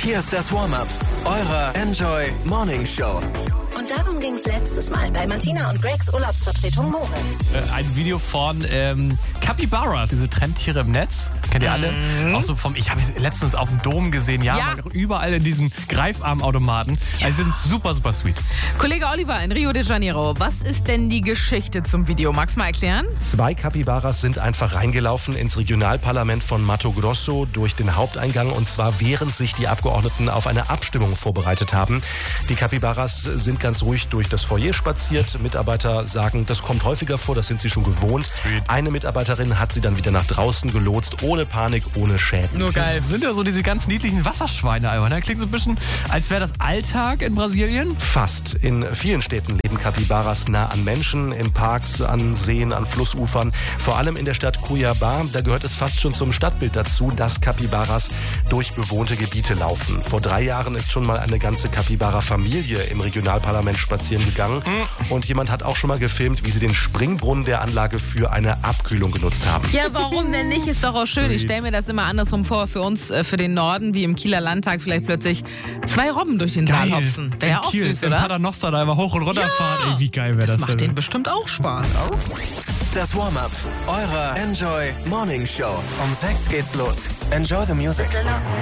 Hier ist das Warm-Up eurer Enjoy Morning Show. Und darum ging es letztes Mal bei Martina und Gregs Urlaubsvertretung Moritz. Ein Video von Capybaras, diese Trendtiere im Netz. Kennt ihr alle? Auch so ich habe es letztens auf dem Dom gesehen, ja. Überall in diesen Greifarmautomaten. Ja. Also sind super, super sweet. Kollege Oliver in Rio de Janeiro, was ist denn die Geschichte zum Video? Magst du mal erklären? 2 Capybaras sind einfach reingelaufen ins Regionalparlament von Mato Grosso durch den Haupteingang, und zwar während sich die Abgeordneten auf eine Abstimmung vorbereitet haben. Die Capybaras sind ganz ruhig durch das Foyer spaziert. Mitarbeiter sagen, das kommt häufiger vor, das sind sie schon gewohnt. Sweet. Eine Mitarbeiterin hat sie dann wieder nach draußen gelotst, ohne Panik, ohne Schäden. Nur geil. Das sind ja so diese ganz niedlichen Wasserschweine einfach. Ne? Klingt so ein bisschen, als wäre das Alltag in Brasilien. Fast. In vielen Städten leben Capybaras nah an Menschen, in Parks, an Seen, an Flussufern. Vor allem in der Stadt Cuiabá, da gehört es fast schon zum Stadtbild dazu, dass Capybaras durch bewohnte Gebiete laufen. Vor 3 Jahren ist schon mal eine ganze Capybara-Familie im Regionalparlament spazieren gegangen. Und jemand hat auch schon mal gefilmt, wie sie den Springbrunnen der Anlage für eine Abkühlung genutzt haben. Ja, warum denn nicht? Ist doch auch schön. Ich stelle mir das immer andersrum vor, für uns, für den Norden, wie im Kieler Landtag, vielleicht plötzlich 2 Robben durch den Saal hopsen. Wäre ja auch Kiel, süß, oder? Paternoster da immer hoch und runter fahren. Ey, wie geil wäre das macht denn? denen bestimmt auch Spaß. Das Warm-Up eurer Enjoy Morning Show. Um 6 geht's los. Enjoy the music.